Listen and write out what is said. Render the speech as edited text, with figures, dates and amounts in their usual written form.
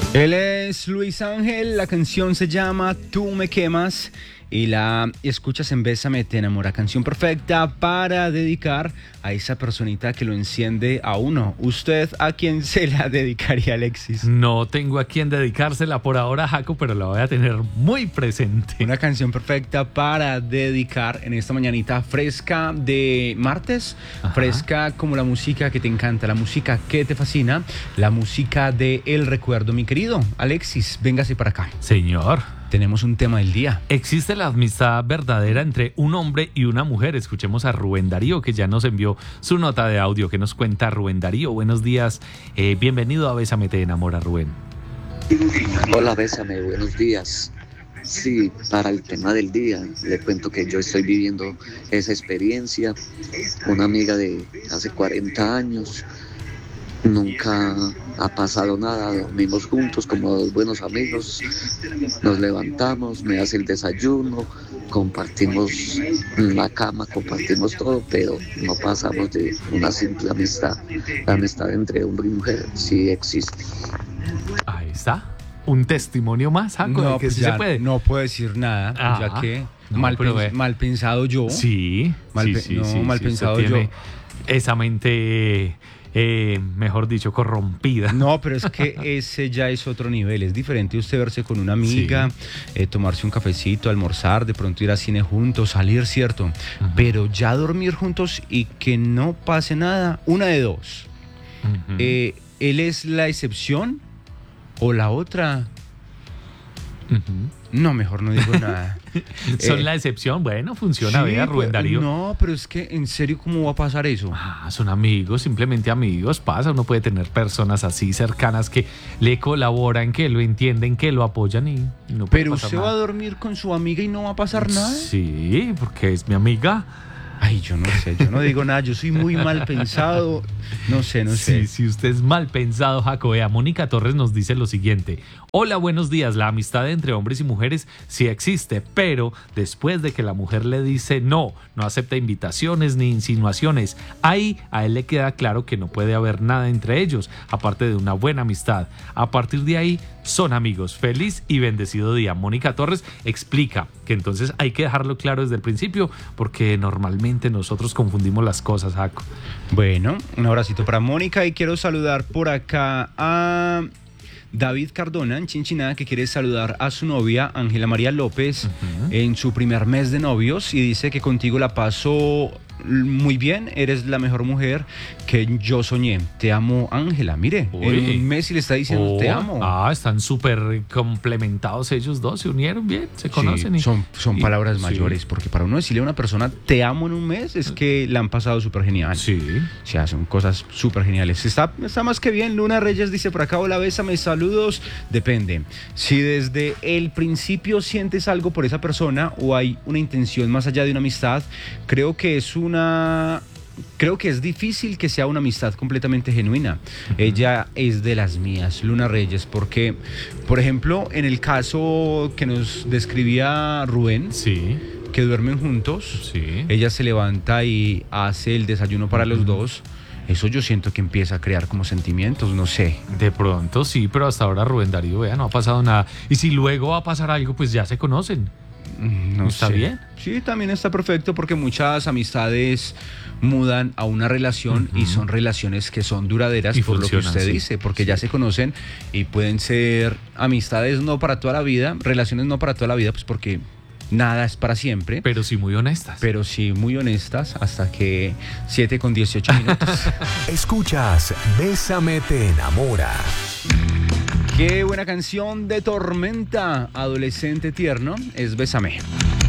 Él es Luis Ángel, la canción se llama Tú me quemas y la escuchas en Bésame te enamora, canción perfecta para dedicar a esa personita que lo enciende a uno. ¿Usted a quién se la dedicaría, Alexis? No tengo a quién dedicársela por ahora, Jaco, pero la voy a tener muy presente. Una canción perfecta para dedicar en esta mañanita fresca de martes. Ajá. Fresca como la música que te encanta, la música que te fascina, la música de El Recuerdo. Mi querido Alexis, véngase para acá. Señor. Tenemos un tema del día. ¿Existe la amistad verdadera entre un hombre y una mujer? Escuchemos a Rubén Darío, que ya nos envió su nota de audio. ¿Qué nos cuenta Rubén Darío? Buenos días. Bienvenido a Bésame te enamora, Rubén. Hola, Bésame, buenos días. Sí, para el tema del día, le cuento que yo estoy viviendo esa experiencia. Una amiga de hace 40 años. Nunca ha pasado nada, dormimos juntos como dos buenos amigos, nos levantamos, me hace el desayuno, compartimos la cama, compartimos todo, pero no pasamos de una simple amistad. La amistad entre hombre y mujer sí existe. Ahí está, un testimonio más, Jaco, no, de que pues sí se puede. No puedo decir nada, ya que no, mal pensado yo. Sí, mal pensado yo. Esa mente... mejor dicho, corrompida. No, pero es que ese ya es otro nivel. Es diferente usted verse con una amiga, sí. Tomarse un cafecito, almorzar, de pronto ir al cine juntos, salir, ¿cierto? Uh-huh. Pero ya dormir juntos y que no pase nada, una de dos. Uh-huh. ¿Él es la excepción o la otra? Uh-huh. No, mejor no digo nada. Son la excepción, bueno, funciona, sí, vea, Rubén Darío. No, pero es que, en serio, ¿cómo va a pasar eso? Son amigos, simplemente amigos, pasa, uno puede tener personas así cercanas que le colaboran, que lo entienden, que lo apoyan y no puede Pero pasar usted nada. Va a dormir con su amiga y no va a pasar nada. Sí, porque es mi amiga. Ay, yo no sé, yo no digo nada, yo soy muy mal pensado, no sé. Sí, si usted es mal pensado, Jaco. Mónica Torres nos dice lo siguiente: hola, buenos días, la amistad entre hombres y mujeres sí existe, pero después de que la mujer le dice no acepta invitaciones ni insinuaciones, ahí a él le queda claro que no puede haber nada entre ellos, aparte de una buena amistad. A partir de ahí, son amigos. Feliz y bendecido día. Mónica Torres explica que entonces hay que dejarlo claro desde el principio, porque normalmente nosotros confundimos las cosas, Jaco. Bueno, un abracito para Mónica y quiero saludar por acá a David Cardona en Chinchiná, que quiere saludar a su novia Ángela María López en su primer mes de novios y dice que contigo la pasó muy bien, eres la mejor mujer que yo soñé. Te amo, Ángela. Mire, en un mes y le está diciendo te amo. Están súper complementados ellos dos, se unieron bien, se conocen. Sí, son palabras mayores, porque para uno decirle a una persona te amo en un mes es que la han pasado súper genial. Sí. O sea, son cosas súper geniales. Está más que bien. Luna Reyes dice por acá: hola, bésame, saludos. Depende. Si desde el principio sientes algo por esa persona o hay una intención más allá de una amistad, creo que es difícil que sea una amistad completamente genuina. Uh-huh. Ella es de las mías, Luna Reyes, porque, por ejemplo, en el caso que nos describía Rubén, sí, que duermen juntos, sí, ella se levanta y hace el desayuno para los dos. Eso yo siento que empieza a crear como sentimientos, no sé. De pronto sí, pero hasta ahora, Rubén Darío, vea, no ha pasado nada. Y si luego va a pasar algo, pues ya se conocen. No ¿Está sé. bien? Sí, también está perfecto, porque muchas amistades mudan a una relación y son relaciones que son duraderas y por lo que usted dice, porque ya se conocen y pueden ser amistades no para toda la vida, relaciones no para toda la vida, pues porque nada es para siempre. Pero sí muy honestas. Pero sí muy honestas, hasta que 7:18. Escuchas Bésame te enamora. Qué buena canción de Tormenta, adolescente tierno, es Bésame.